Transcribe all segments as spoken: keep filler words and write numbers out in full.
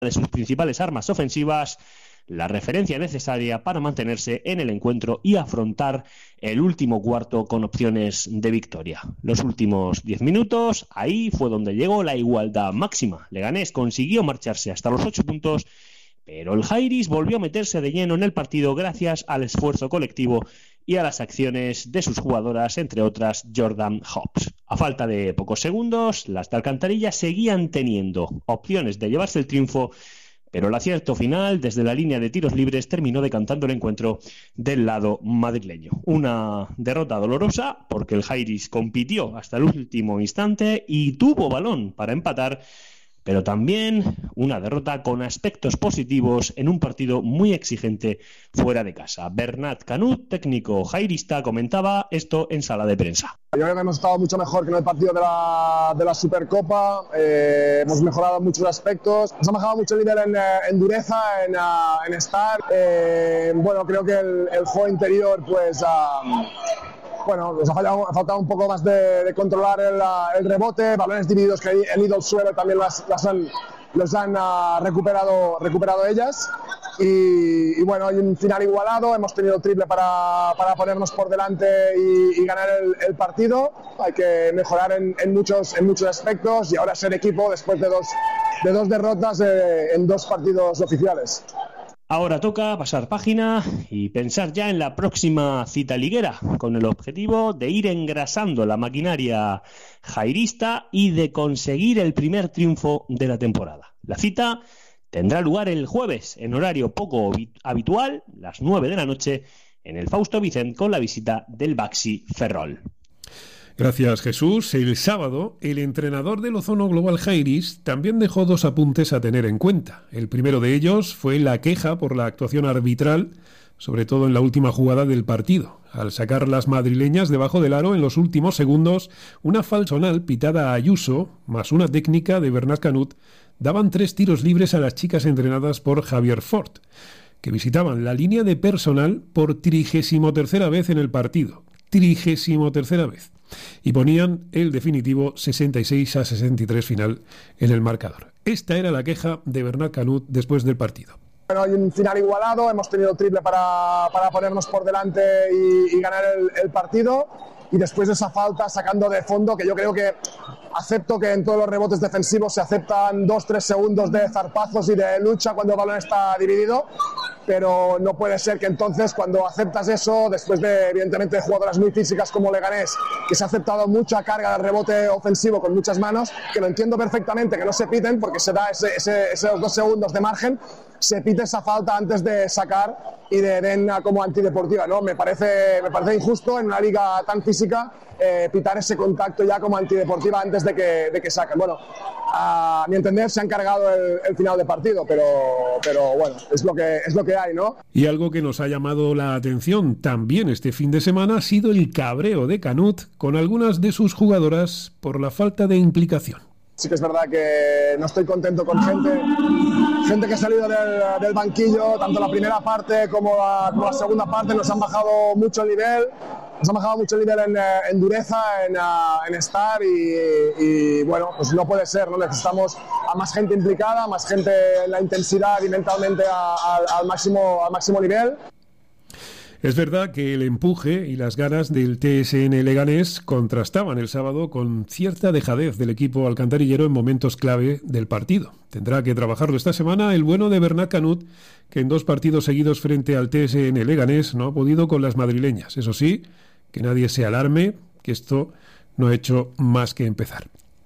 de sus principales armas ofensivas, la referencia necesaria para mantenerse en el encuentro y afrontar el último cuarto con opciones de victoria. Los últimos diez minutos, ahí fue donde llegó la igualdad máxima. Leganés consiguió marcharse hasta los ocho puntos, pero el Jairis volvió a meterse de lleno en el partido gracias al esfuerzo colectivo y a las acciones de sus jugadoras, entre otras Jordan Hobbs. A falta de pocos segundos, las de Alcantarilla seguían teniendo opciones de llevarse el triunfo, pero el acierto final desde la línea de tiros libres terminó decantando el encuentro del lado madrileño. Una derrota dolorosa porque el Jairis compitió hasta el último instante y tuvo balón para empatar, pero también una derrota con aspectos positivos en un partido muy exigente fuera de casa. Bernat Canut, técnico jairista, comentaba esto en sala de prensa. Yo creo que hemos estado mucho mejor que en el partido de la, de la Supercopa, eh, hemos mejorado en muchos aspectos, nos ha bajado mucho el nivel en, en dureza, en, uh, en estar. Eh, bueno, creo que el, el juego interior, pues... Uh, Bueno, nos ha, fallado, ha faltado un poco más de, de controlar el, el rebote, balones divididos que han ido al suelo también las, las han, los han uh, recuperado, recuperado ellas. Y, y bueno, hay un final igualado, hemos tenido triple para, para ponernos por delante y, y ganar el, el partido. Hay que mejorar en, en, muchos, en muchos aspectos y ahora ser equipo después de dos, de dos derrotas eh, en dos partidos oficiales. Ahora toca pasar página y pensar ya en la próxima cita liguera, con el objetivo de ir engrasando la maquinaria jairista y de conseguir el primer triunfo de la temporada. La cita tendrá lugar el jueves, en horario poco habitual, las nueve de la noche, en el Fausto Vicent, con la visita del Baxi Ferrol. Gracias, Jesús. El sábado, el entrenador del Ozono Global Jairis también dejó dos apuntes a tener en cuenta. El primero de ellos fue la queja por la actuación arbitral, sobre todo en la última jugada del partido. Al sacar las madrileñas debajo del aro en los últimos segundos, una falsonal pitada a Ayuso, más una técnica de Bernat Canut, daban tres tiros libres a las chicas entrenadas por Javier Fort, que visitaban la línea de personal por trigésimo tercera vez en el partido. Trigésimo tercera vez. Y ponían el definitivo sesenta y seis a sesenta y tres final en el marcador. Esta era la queja de Bernat Canut después del partido. Bueno, hay un final igualado, hemos tenido triple para, para ponernos por delante y, y ganar el, el partido. Y después de esa falta, sacando de fondo, que yo creo que acepto que en todos los rebotes defensivos se aceptan dos tres segundos de zarpazos y de lucha cuando el balón está dividido, pero no puede ser que entonces cuando aceptas eso, después de evidentemente de jugadoras muy físicas como Leganés, que se ha aceptado mucha carga de rebote ofensivo con muchas manos, que lo entiendo perfectamente, que no se piten porque se da ese, ese, esos dos segundos de margen, se pite esa falta antes de sacar y de den como antideportiva, ¿no? Me parece, me parece injusto en una liga tan física eh, pitar ese contacto ya como antideportiva antes de que, de que saquen. Bueno, a mi entender se han cargado el, el final de partido, pero, pero bueno, es lo que es lo que hay, ¿no? Y algo que nos ha llamado la atención también este fin de semana ha sido el cabreo de Canut con algunas de sus jugadoras por la falta de implicación. Sí que es verdad que no estoy contento con gente, gente que ha salido del, del banquillo, tanto la primera parte como la, como la segunda parte, nos han bajado mucho el nivel, nos han bajado mucho el nivel en, en dureza, en, en estar y, y bueno, pues no puede ser, ¿no? Necesitamos a más gente implicada, más gente en la intensidad y mentalmente a, a, al, máximo, al máximo nivel. Es verdad que el empuje y las ganas del T S N Leganés contrastaban el sábado con cierta dejadez del equipo alcantarillero en momentos clave del partido. Tendrá que trabajarlo esta semana el bueno de Bernat Canut, que en dos partidos seguidos frente al T S N Leganés no ha podido con las madrileñas. Eso sí, que nadie se alarme, que esto no ha hecho más que empezar.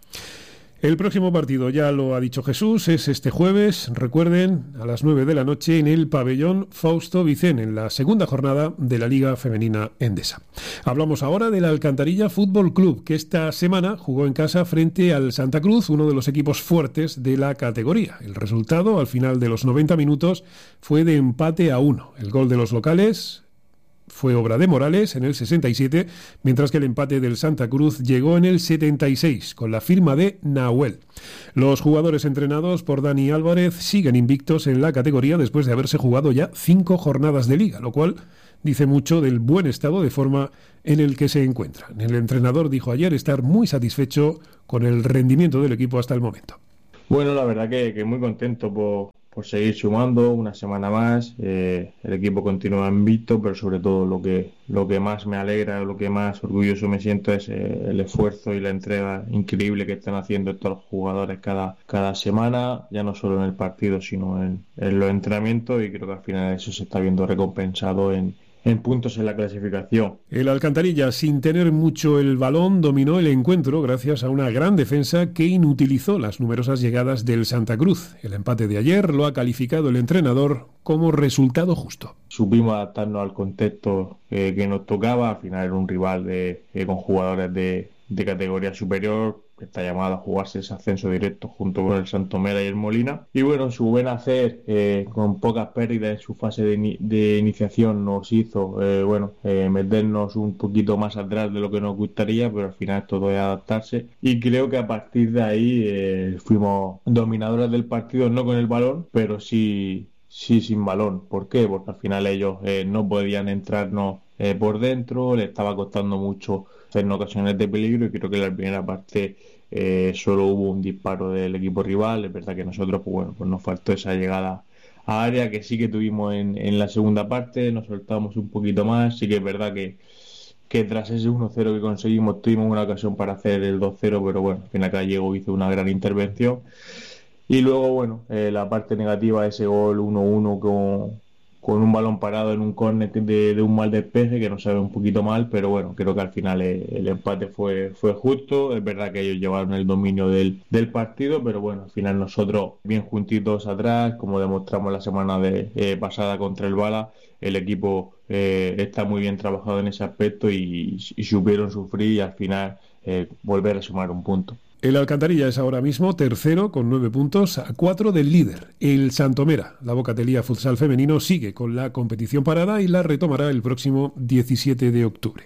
El próximo partido, ya lo ha dicho Jesús, es este jueves, recuerden, a las nueve de la noche en el pabellón Fausto Vicent, en la segunda jornada de la Liga Femenina Endesa. Hablamos ahora del Alcantarilla Fútbol Club, que esta semana jugó en casa frente al Santa Cruz, uno de los equipos fuertes de la categoría. El resultado, al final de los noventa minutos, fue de empate a uno. El gol de los locales fue obra de Morales en el sesenta y siete, mientras que el empate del Santa Cruz llegó en el setenta y seis, con la firma de Nahuel. Los jugadores entrenados por Dani Álvarez siguen invictos en la categoría después de haberse jugado ya cinco jornadas de liga, lo cual dice mucho del buen estado de forma en el que se encuentran. El entrenador dijo ayer estar muy satisfecho con el rendimiento del equipo hasta el momento. Bueno, la verdad que, que muy contento por, por seguir sumando una semana más. Eh, el equipo continúa invicto, pero sobre todo lo que, lo que más me alegra, lo que más orgulloso me siento es eh, el esfuerzo y la entrega increíble que están haciendo estos los jugadores cada, cada semana, ya no solo en el partido, sino en, en los entrenamientos, y creo que al final eso se está viendo recompensado en en puntos en la clasificación. El Alcantarilla, sin tener mucho el balón, dominó el encuentro gracias a una gran defensa que inutilizó las numerosas llegadas del Santa Cruz. El empate de ayer lo ha calificado el entrenador como resultado justo. Supimos adaptarnos al contexto eh, que nos tocaba. Al final era un rival de, eh, con jugadores de, de categoría superior, que está llamado a jugarse ese ascenso directo junto con el Santomera y el Molina. Y bueno, su buen hacer, eh, con pocas pérdidas en su fase de, in- de iniciación, nos hizo eh, bueno eh, meternos un poquito más atrás de lo que nos gustaría, pero al final todo es adaptarse. Y creo que a partir de ahí eh, fuimos dominadores del partido, no con el balón, pero sí, sí sin balón. ¿Por qué? Porque al final ellos eh, no podían entrarnos eh, por dentro, les estaba costando mucho en ocasiones de peligro, y creo que en la primera parte eh, solo hubo un disparo del equipo rival. Es verdad que nosotros, pues bueno, pues nos faltó esa llegada a área que sí que tuvimos en, en la segunda parte, nos soltamos un poquito más. Sí que es verdad que, que tras ese uno cero que conseguimos tuvimos una ocasión para hacer el dos cero, pero bueno, al final Gallego hizo una gran intervención. Y luego, bueno, eh, la parte negativa, ese gol uno uno con con un balón parado en un córner de, de un mal despeje que nos sabe un poquito mal, pero bueno, creo que al final el, el empate fue, fue justo. Es verdad que ellos llevaron el dominio del, del partido, pero bueno, al final nosotros bien juntitos atrás, como demostramos la semana de, eh, pasada contra el Bala, el equipo eh, está muy bien trabajado en ese aspecto, y, y supieron sufrir y al final eh, volver a sumar un punto. El Alcantarilla es ahora mismo tercero con nueve puntos a cuatro del líder, el Santomera. La Bocatelía Futsal Femenino sigue con la competición parada y la retomará el próximo diecisiete de octubre.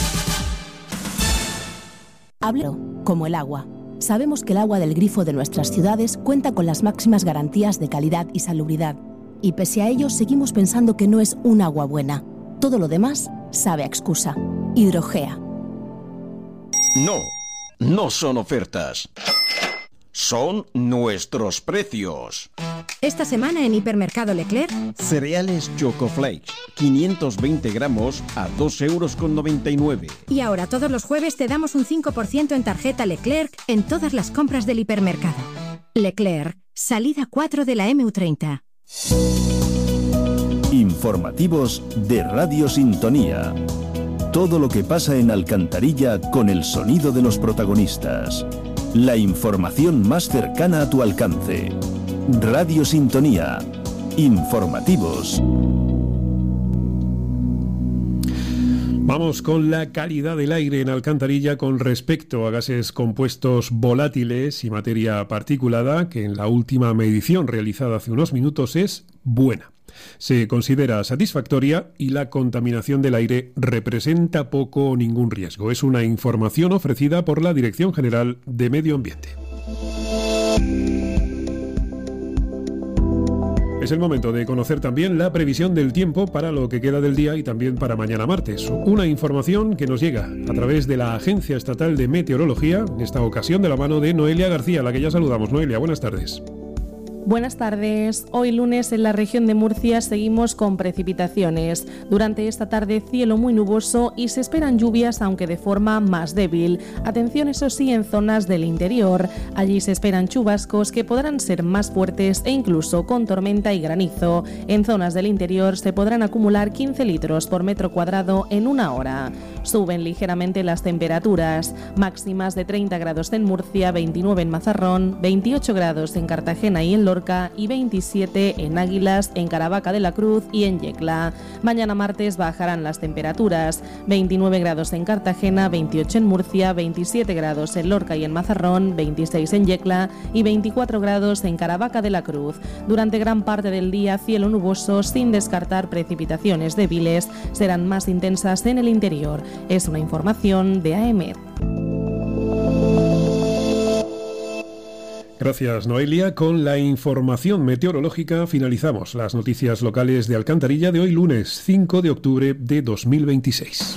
Hablo como el agua. Sabemos que el agua del grifo de nuestras ciudades cuenta con las máximas garantías de calidad y salubridad. Y pese a ello, seguimos pensando que no es un agua buena. Todo lo demás sabe a excusa. Hidrogea. No. No son ofertas, son nuestros precios. Esta semana en Hipermercado Leclerc, cereales Choco Flakes, quinientos veinte gramos a dos euros con noventa y nueve. Y ahora todos los jueves te damos un cinco por ciento en tarjeta Leclerc en todas las compras del hipermercado. Leclerc, salida cuatro de la eme u treinta. Informativos de Radio Sintonía. Todo lo que pasa en Alcantarilla con el sonido de los protagonistas. La información más cercana a tu alcance. Radio Sintonía. Informativos. Vamos con la calidad del aire en Alcantarilla con respecto a gases compuestos volátiles y materia particulada, que en la última medición realizada hace unos minutos es buena. Se considera satisfactoria y la contaminación del aire representa poco o ningún riesgo. Es una información ofrecida por la Dirección General de Medio Ambiente. Es el momento de conocer también la previsión del tiempo para lo que queda del día y también para mañana martes. Una información que nos llega a través de la Agencia Estatal de Meteorología, en esta ocasión de la mano de Noelia García, a la que ya saludamos. Noelia, buenas tardes. Buenas tardes. Hoy lunes en la región de Murcia seguimos con precipitaciones. Durante esta tarde cielo muy nuboso y se esperan lluvias, aunque de forma más débil. Atención, eso sí, en zonas del interior. Allí se esperan chubascos que podrán ser más fuertes e incluso con tormenta y granizo. En zonas del interior se podrán acumular quince litros por metro cuadrado en una hora. Suben ligeramente las temperaturas, máximas de treinta grados en Murcia, veintinueve en Mazarrón, veintiocho grados en Cartagena y en Lorca y veintisiete en Águilas, en Caravaca de la Cruz y en Yecla. Mañana martes bajarán las temperaturas, veintinueve grados en Cartagena, veintiocho en Murcia, veintisiete grados en Lorca y en Mazarrón, veintiséis en Yecla y veinticuatro grados en Caravaca de la Cruz. Durante gran parte del día cielo nuboso sin descartar precipitaciones débiles, serán más intensas en el interior. Es una información de A E M E D. Gracias, Noelia. Con la información meteorológica finalizamos las noticias locales de Alcantarilla de hoy lunes cinco de octubre de dos mil veintiséis.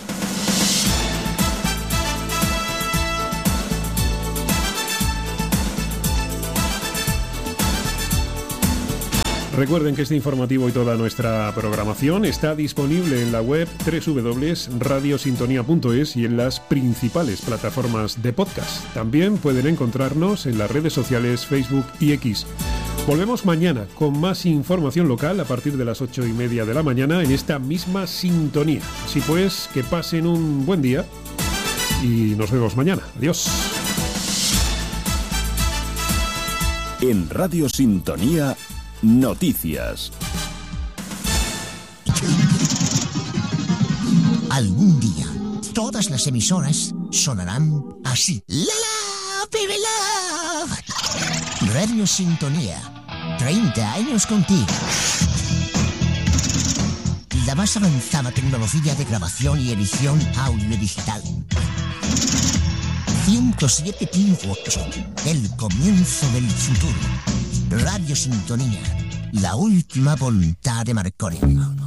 Recuerden que este informativo y toda nuestra programación está disponible en la web doble u doble u doble u punto radio sintonía punto es y en las principales plataformas de podcast. También pueden encontrarnos en las redes sociales Facebook y X. Volvemos mañana con más información local a partir de las ocho y media de la mañana en esta misma sintonía. Así pues, que pasen un buen día y nos vemos mañana. Adiós. En Radio Sintonía, noticias. Algún día, todas las emisoras sonarán así. ¡La la, baby love! Radio Sintonía, treinta años contigo. La más avanzada tecnología de grabación y edición audiodigital. ciento siete punto ocho, el comienzo del futuro. Radio Sintonía, la última voluntad de Marconi.